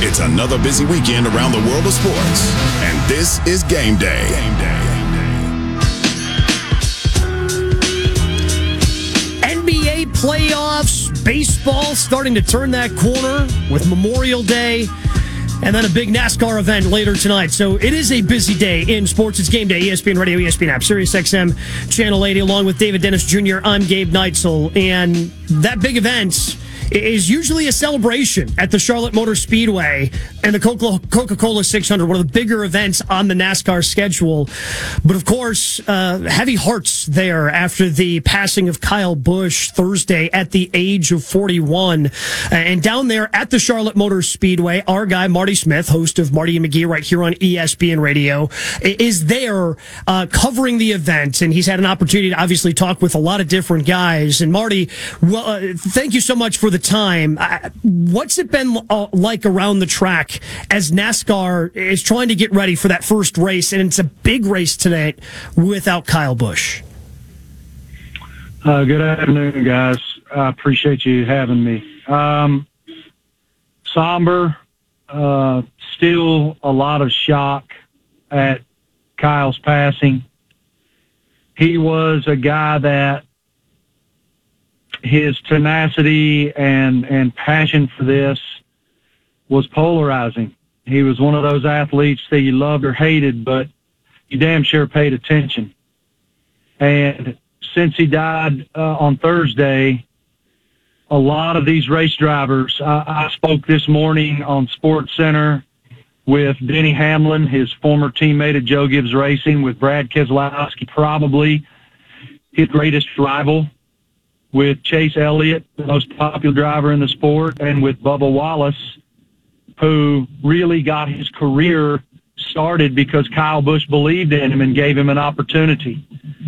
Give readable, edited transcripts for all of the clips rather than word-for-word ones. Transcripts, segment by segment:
It's another busy weekend around the world of sports, and this is Game Day. NBA playoffs, baseball starting to turn that corner with Memorial Day, and then a big NASCAR event later tonight. So it is a busy day in sports. It's Game Day, ESPN Radio, ESPN app, Sirius XM, Channel 80, along with David Dennis Jr. I'm Gabe Neitzel, and that big event is usually a celebration at the Charlotte Motor Speedway and the Coca-Cola 600, one of the bigger events on the NASCAR schedule. But of course, heavy hearts there after the passing of Kyle Busch Thursday at the age of 41. And down there at the Charlotte Motor Speedway, our guy, Marty Smith, host of Marty and McGee right here on ESPN Radio, is there covering the event. And he's had an opportunity to obviously talk with a lot of different guys. And Marty, well, thank you so much for the time. What's it been like around the track as NASCAR is trying to get ready for that first race, and it's a big race today without Kyle Busch? Good afternoon, guys. I appreciate you having me. Somber, still a lot of shock at Kyle's passing. He was a guy that his tenacity and passion for this was polarizing. He was one of those athletes that you loved or hated, but you damn sure paid attention. And since he died on Thursday, a lot of these race drivers, I spoke this morning on Sports Center with Denny Hamlin, his former teammate at Joe Gibbs Racing, with Brad Keselowski, probably his greatest rival, with Chase Elliott, the most popular driver in the sport, and with Bubba Wallace, who really got his career started because Kyle Busch believed in him and gave him an opportunity.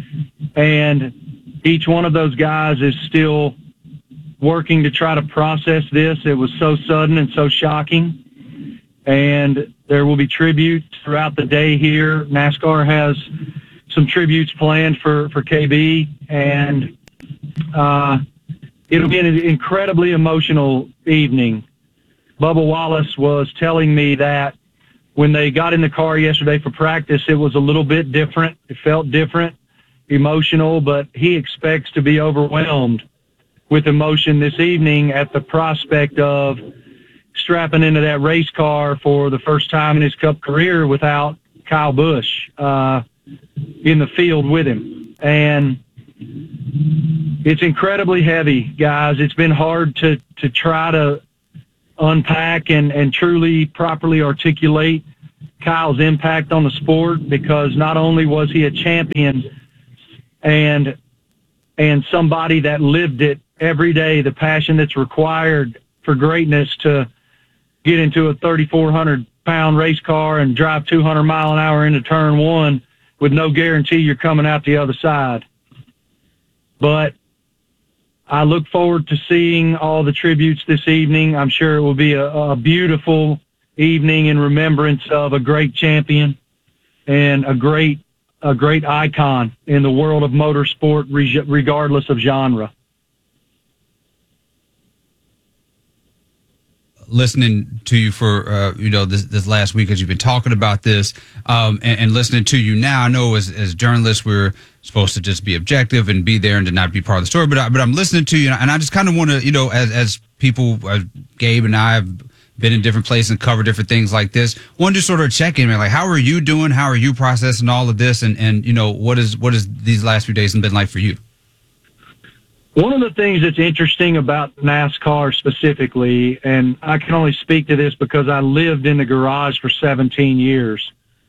And each one of those guys is still working to try to process this. It was so sudden and so shocking. And there will be tributes throughout the day here. NASCAR has some tributes planned for KB, and it'll be an incredibly emotional evening. Bubba Wallace was telling me that when they got in the car yesterday for practice, it was a little bit different. It felt different, emotional, but he expects to be overwhelmed with emotion this evening at the prospect of strapping into that race car for the first time in his Cup career without Kyle Busch in the field with him. And it's incredibly heavy, guys. It's been hard to try to unpack and truly properly articulate Kyle's impact on the sport, because not only was he a champion and somebody that lived it every day, the passion that's required for greatness to get into a 3,400-pound race car and drive 200 mile an hour into turn one with no guarantee you're coming out the other side. But I look forward to seeing all the tributes this evening. I'm sure it will be a beautiful evening in remembrance of a great champion and a great icon in the world of motorsport, regardless of genre. Listening to you for this last week as you've been talking about this, and listening to you now, I know as journalists we're supposed to just be objective and be there and to not be part of the story, but I'm listening to you, and I just kind of want to, as people, Gabe and I have been in different places and covered different things like this, want to sort of check in, man, like, how are you doing? How are you processing all of this? And what is these last few days been like for you? One of the things that's interesting about NASCAR specifically, and I can only speak to this because I lived in the garage for 17 years.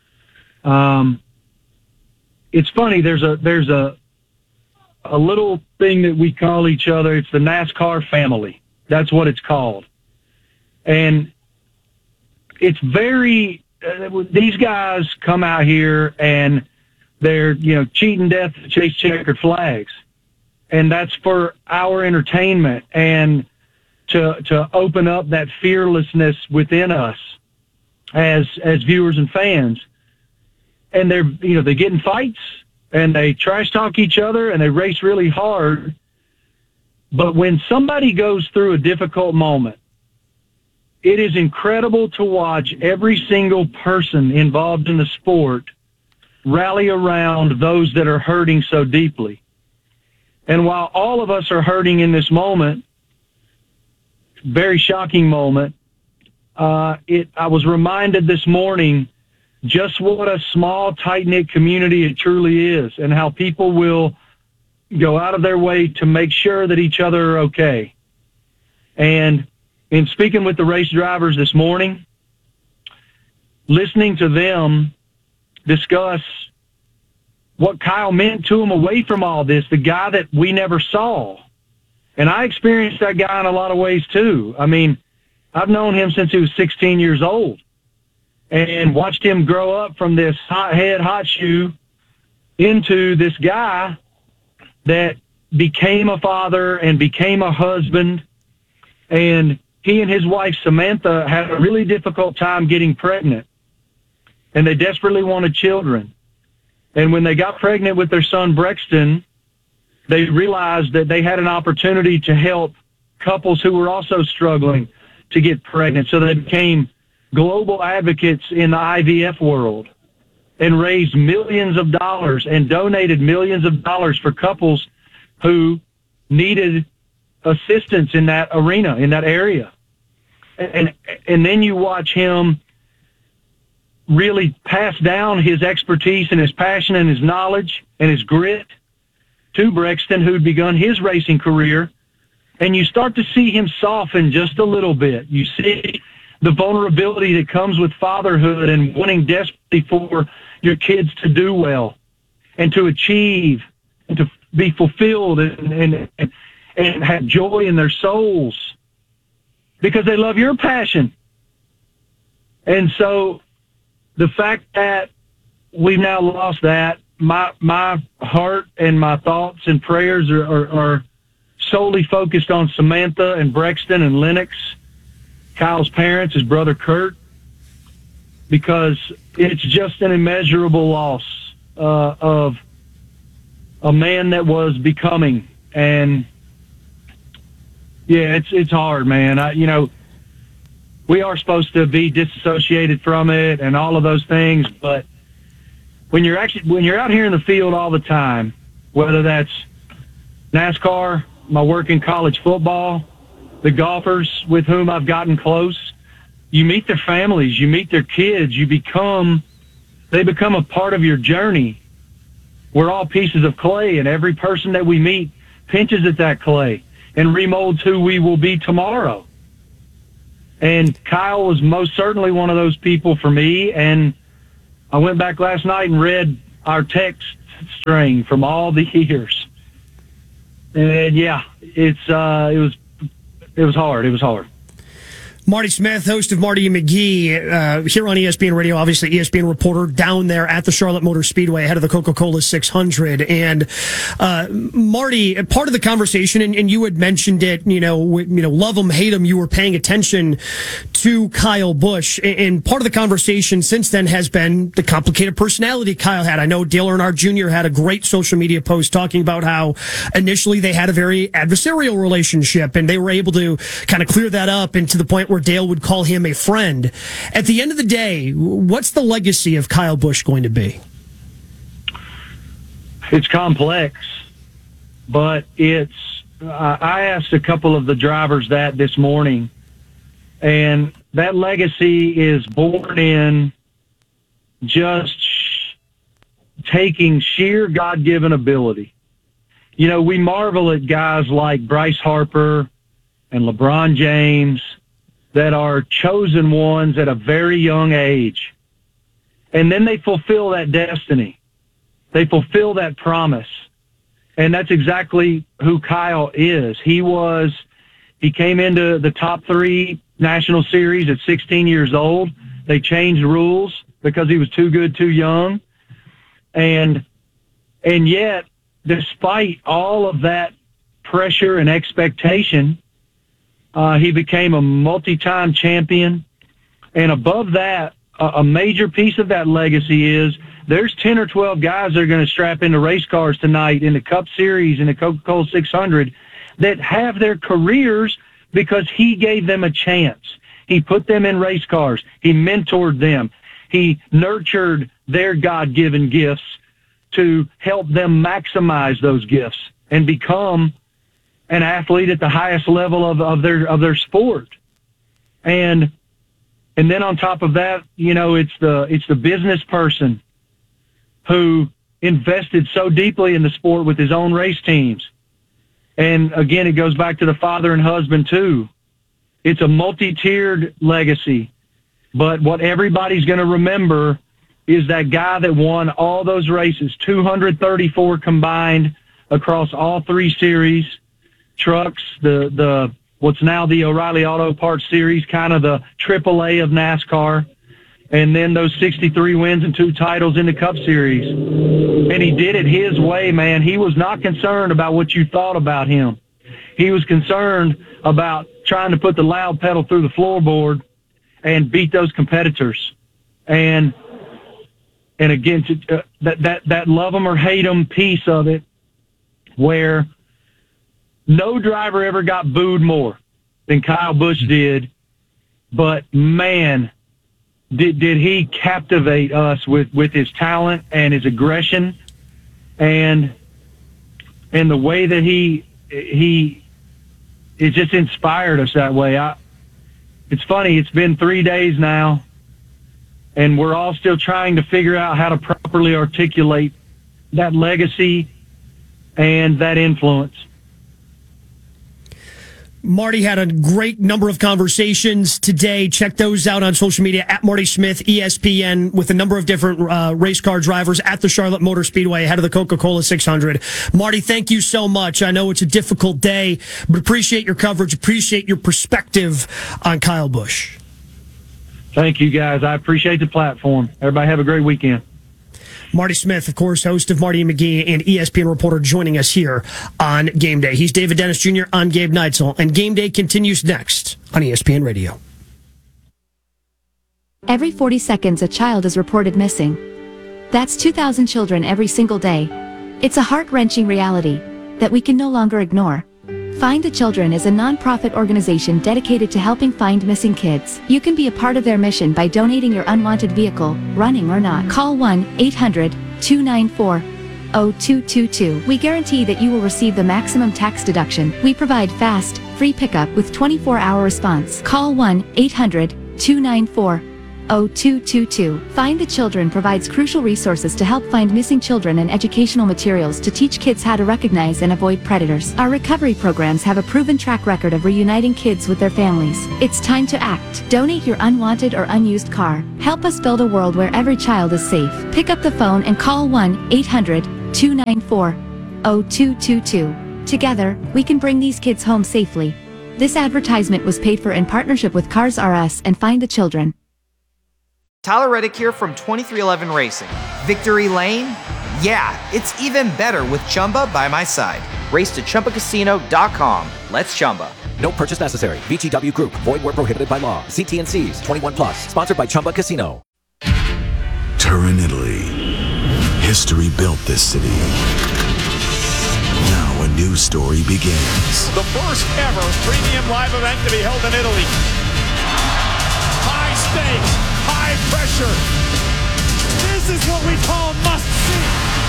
It's funny. There's a little thing that we call each other. It's the NASCAR family. That's what it's called. And it's very, these guys come out here and they're, cheating death to chase checkered flags. And that's for our entertainment and to open up that fearlessness within us as viewers and fans. And they get in fights and they trash talk each other and they race really hard. But when somebody goes through a difficult moment, it is incredible to watch every single person involved in the sport rally around those that are hurting so deeply. And while all of us are hurting in this moment, very shocking moment, I was reminded this morning just what a small, tight-knit community it truly is, and how people will go out of their way to make sure that each other are okay. And in speaking with the race drivers this morning, listening to them discuss what Kyle meant to them away from all this, the guy that we never saw. And I experienced that guy in a lot of ways too. I mean, I've known him since he was 16 years old and watched him grow up from this hothead, hot shoe into this guy that became a father and became a husband. And he and his wife, Samantha, had a really difficult time getting pregnant. And they desperately wanted children. And when they got pregnant with their son, Brexton, they realized that they had an opportunity to help couples who were also struggling to get pregnant. So they became global advocates in the IVF world and raised millions of dollars and donated millions of dollars for couples who needed assistance in that arena, in that area. And then you watch him really pass down his expertise and his passion and his knowledge and his grit to Brexton, who'd begun his racing career. And you start to see him soften just a little bit. You see the vulnerability that comes with fatherhood and wanting desperately for your kids to do well and to achieve and to be fulfilled and have joy in their souls because they love your passion. And so the fact that we've now lost that, my heart and my thoughts and prayers are solely focused on Samantha and Brexton and Lennox, Kyle's parents, his brother Kurt, because it's just an immeasurable loss of a man that was becoming. And yeah, it's hard, man. We are supposed to be disassociated from it and all of those things, but when you're out here in the field all the time, whether that's NASCAR, my work in college football, the golfers with whom I've gotten close, you meet their families, you meet their kids, they become a part of your journey. We're all pieces of clay, and every person that we meet pinches at that clay and remolds who we will be tomorrow. And Kyle was most certainly one of those people for me. And I went back last night and read our text string from all the years. And yeah, it was hard. It was hard. Marty Smith, host of Marty and McGee, here on ESPN Radio, obviously ESPN reporter down there at the Charlotte Motor Speedway ahead of the Coca-Cola 600. And Marty, part of the conversation, and you had mentioned it, love him, hate him, you were paying attention to Kyle Busch. And part of the conversation since then has been the complicated personality Kyle had. I know Dale Earnhardt Jr. had a great social media post talking about how initially they had a very adversarial relationship, and they were able to kind of clear that up, and to the point where Dale would call him a friend. At the end of the day, what's the legacy of Kyle Busch going to be? It's complex, but I asked a couple of the drivers that this morning, and that legacy is born in just taking sheer God-given ability. We marvel at guys like Bryce Harper and LeBron James that are chosen ones at a very young age. And then they fulfill that destiny. They fulfill that promise. And that's exactly who Kyle is. He came into the top 3 national series at 16 years old. They changed rules because he was too good, too young. And yet, despite all of that pressure and expectation, he became a multi-time champion. And above that, a major piece of that legacy is there's 10 or 12 guys that are going to strap into race cars tonight in the Cup Series and the Coca-Cola 600 that have their careers because he gave them a chance. He put them in race cars. He mentored them. He nurtured their God-given gifts to help them maximize those gifts and become an athlete at the highest level of their sport. And then on top of that, it's the business person who invested so deeply in the sport with his own race teams. And again, it goes back to the father and husband too. It's a multi-tiered legacy, but what everybody's going to remember is that guy that won all those races, 234 combined across all three series, trucks, the what's now the O'Reilly Auto Parts Series, kind of the AAA of NASCAR, and then those 63 wins and 2 titles in the Cup Series. And he did it his way, man. He was not concerned about what you thought about him. He was concerned about trying to put the loud pedal through the floorboard and beat those competitors. And again, that love 'em or hate 'em piece of it, where no driver ever got booed more than Kyle Busch did, but man, did he captivate us with his talent and his aggression and the way that it just inspired us that way. It's funny, it's been 3 days now, and we're all still trying to figure out how to properly articulate that legacy and that influence. Marty had a great number of conversations today. Check those out on social media at Marty Smith, ESPN, with a number of different race car drivers at the Charlotte Motor Speedway ahead of the Coca-Cola 600. Marty, thank you so much. I know it's a difficult day, but appreciate your coverage, appreciate your perspective on Kyle Busch. Thank you, guys. I appreciate the platform. Everybody have a great weekend. Marty Smith, of course, host of Marty and McGee and ESPN reporter, joining us here on Game Day. He's David Dennis Jr. I'm Gabe Neitzel, and Game Day continues next on ESPN Radio. Every 40 seconds, a child is reported missing. That's 2,000 children every single day. It's a heart-wrenching reality that we can no longer ignore. Find the Children is a non-profit organization dedicated to helping find missing kids. You can be a part of their mission by donating your unwanted vehicle, running or not. Call 1-800-294-0222. We guarantee that you will receive the maximum tax deduction. We provide fast, free pickup with 24-hour response. Call 1-800-294-0222. Find the Children provides crucial resources to help find missing children and educational materials to teach kids how to recognize and avoid predators. Our recovery programs have a proven track record of reuniting kids with their families. It's time to act. Donate your unwanted or unused car. Help us build a world where every child is safe. Pick up the phone and call 1-800-294-0222. Together, we can bring these kids home safely. This advertisement was paid for in partnership with Cars R Us and Find the Children. Tyler Reddick here from 2311 Racing. Victory Lane? Yeah, it's even better with Chumba by my side. Race to ChumbaCasino.com. Let's Chumba. No purchase necessary. VGW Group. Void where prohibited by law. See T&Cs. 21 plus. Sponsored by Chumba Casino. Turin, Italy. History built this city. Now a new story begins. The first ever premium live event to be held in Italy. High stakes. High pressure. This is what we call must see.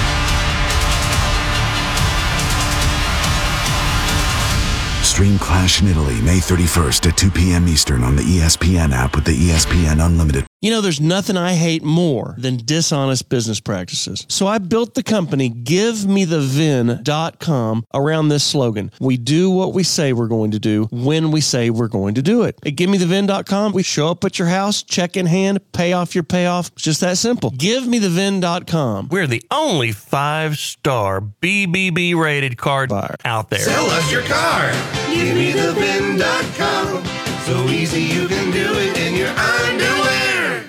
Stream Clash in Italy, May 31st at 2 p.m. Eastern on the ESPN app with the ESPN Unlimited. You know, there's nothing I hate more than dishonest business practices. So I built the company GiveMeTheVin.com around this slogan. We do what we say we're going to do when we say we're going to do it. At GiveMeTheVin.com, we show up at your house, check in hand, pay off your payoff. It's just that simple. GiveMeTheVin.com. We're the only 5-star BBB rated car buyer out there. Sell us your car. GiveMeTheVin.com. So easy you can do it in your underwear.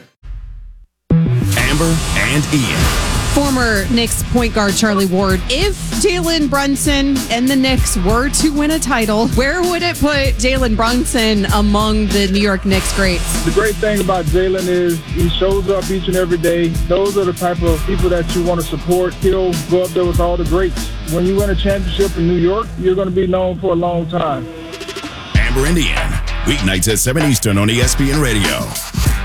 Amber and Ian. Former Knicks point guard Charlie Ward. If Jalen Brunson and the Knicks were to win a title, where would it put Jalen Brunson among the New York Knicks greats? The great thing about Jalen is he shows up each and every day. Those are the type of people that you want to support. He'll go up there with all the greats. When you win a championship in New York, you're going to be known for a long time. Amber and Ian. Weeknights at 7 Eastern on ESPN Radio.